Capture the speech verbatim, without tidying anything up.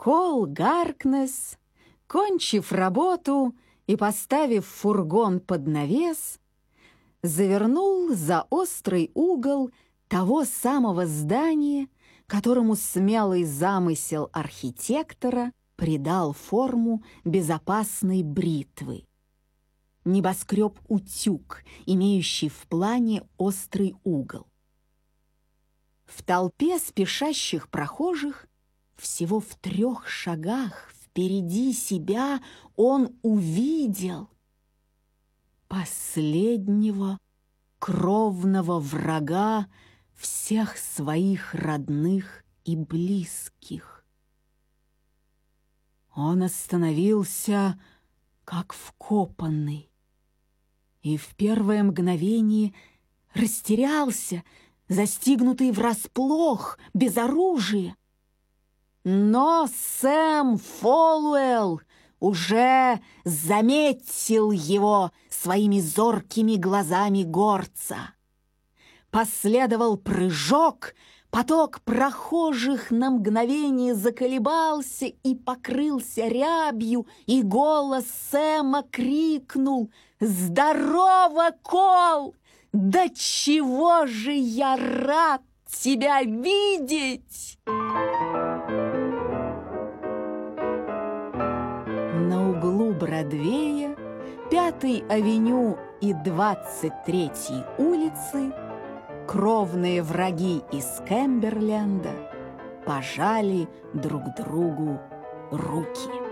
Кол Гаркнес, кончив работу и поставив фургон под навес, завернул за острый угол того самого здания, которому смелый замысел архитектора придал форму безопасной бритвы. Небоскреб-утюг, имеющий в плане острый угол. В толпе спешащих прохожих, всего в трех шагах впереди себя, он увидел последнего кровного врага всех своих родных и близких. Он остановился, как вкопанный, и в первое мгновение растерялся, застигнутый врасплох, без оружия. Но Сэм Фолуэлл уже заметил его своими зоркими глазами горца. Последовал прыжок, поток прохожих на мгновение заколебался и покрылся рябью, и голос Сэма крикнул: «Здорово, Кол! Да чего же я рад тебя видеть!» На углу Бродвея, Пятой авеню и двадцать третьей улицы кровные враги из Кэмберленда пожали друг другу руки.